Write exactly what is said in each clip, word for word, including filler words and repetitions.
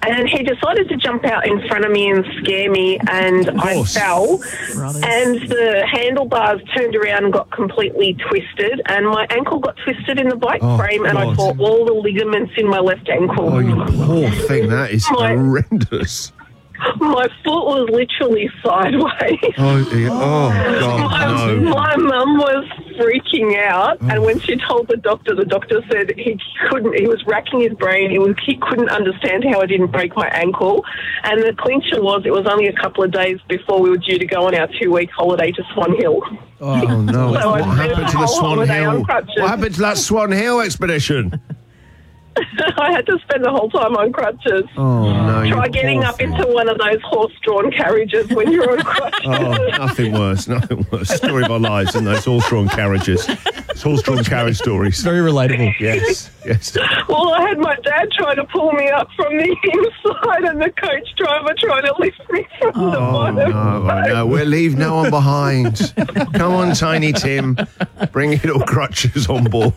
And he decided to jump out in front of me and scare me, and I fell. Brothers. And the handlebars turned around and got completely twisted, and my ankle got twisted in the bike Oh, frame, and I God. tore all the ligaments in my left ankle. Oh, you poor thing. That is My- horrendous. My foot was literally sideways. Oh, yeah. Oh, God, no. My mum was freaking out, and when she told the doctor, the doctor said he couldn't, he was racking his brain, he, was, he couldn't understand how I didn't break my ankle, and the clincher was it was only a couple of days before we were due to go on our two-week holiday to Swan Hill. Oh, no. So I What spent happened the to the whole Swan holiday on Hill? crutches. What happened to that Swan Hill expedition? I had to spend the whole time on crutches. Oh, no. Try you getting poor up thing. into one of those horse-drawn carriages when you're on crutches. Oh, nothing worse, nothing worse. Story of our lives, isn't those horse-drawn carriages? It's horse-drawn carriage stories. Very relatable. Yes, yes. Well, I had my dad trying to pull me up from the inside and the coach driver trying to lift me from the Oh, bottom. no, oh, no. We'll leave no one behind. Come on, Tiny Tim. Bring your little crutches on board.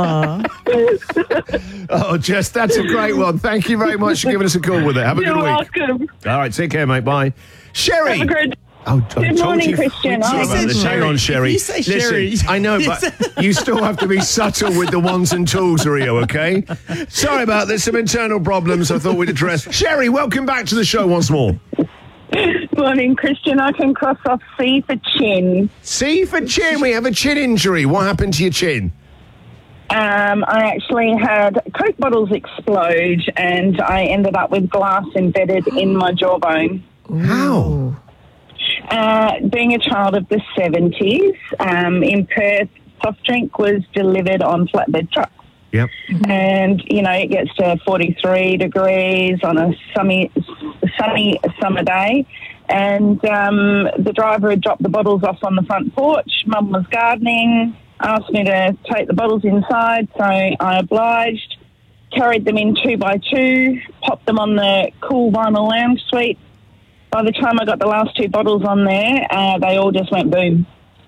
Oh, Jess, that's a great one. Thank you very much for giving us a call with it. Have a You're good week. welcome. All right, take care, mate. Bye. Sherry. Have a great Oh, I Good told morning, you Christian. Sorry I about said this. Hang Sherry. on, Sherry. You say Listen, Sherry. I know, but you still have to be subtle with the ones and tools, Rio, okay? Sorry about this. Some internal problems I thought we'd address. Sherry, welcome back to the show once more. morning, Christian. I can cross off C for chin. C for chin. We have a chin injury. What happened to your chin? Um, I actually had Coke bottles explode and I ended up with glass embedded in my jawbone. How? Uh, being a child of the seventies, um, in Perth, soft drink was delivered on flatbed trucks. Yep. And, you know, it gets to forty-three degrees on a sunny, sunny summer day. And um, the driver had dropped the bottles off on the front porch. Mum was gardening, asked me to take the bottles inside, so I obliged, carried them in two by two, popped them on the cool vinyl lounge suite. By the time I got the last two bottles on there, uh, they all just went boom.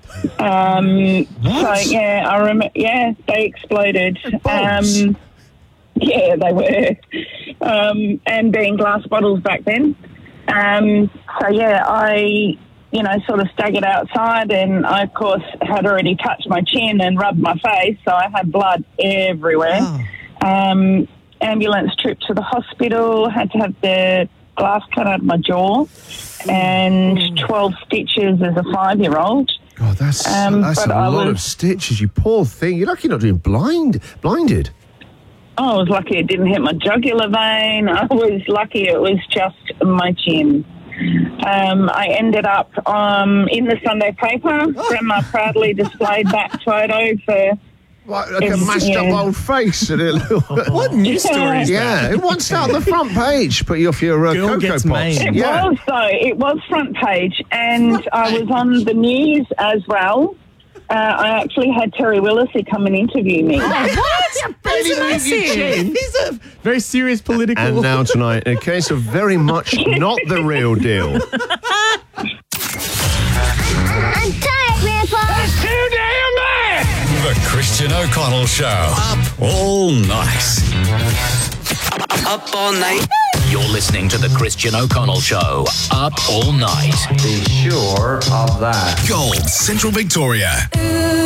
Um, so, yeah, I remember, yeah, they exploded. Um, yeah, they were. Um, and being glass bottles back then. Um, so, yeah, I, you know, sort of staggered outside and I, of course, had already touched my chin and rubbed my face, so I had blood everywhere. Oh. Um, ambulance trip to the hospital, had to have the glass cut out of my jaw and twelve stitches as a five-year-old. God, that's, Um, that's a but I lot of was- stitches, you poor thing. You're lucky you're not doing blind, blinded. I was lucky it didn't hit my jugular vein. I was lucky it was just my chin. Um, I ended up um, in the Sunday paper. Grandma proudly displayed that photo for... Like, like a It's- mashed yeah. up old face. And it What news story is yeah, that? it wants to start on the front page. Put you off your uh, Girl Cocoa gets Pops. made. It Yeah. was, though. It was front page. And Front I was page. on the news as well. Uh, I actually had Terry Willissey come and interview me. What? That's Barely move your massive. chin. These are very serious political. And now tonight, in a case of very much not the real deal. I'm tired, Grandpa. Too damn bad! The Christian O'Connell Show. Up all night. Up all night. You're listening to the Christian O'Connell Show. Up all night. Be sure of that. Gold, Central Victoria.